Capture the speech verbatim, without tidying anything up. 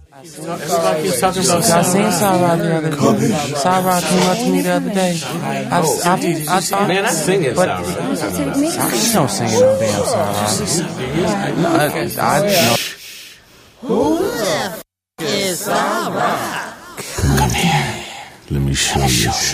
Everybody keeps talking about I seen Sarah the other day. Sarah came up to me the other day. I, I, I, I thought, man, I sing it, Sarah. I don't sing no damn Sarah. No, I, I know. Who the f is Sarah? Come here. Let me show you.